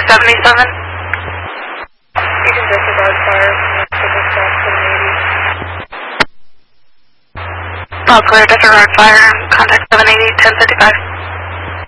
77. You can disregard fire. All clear, disregard fire, contact 780, 1055.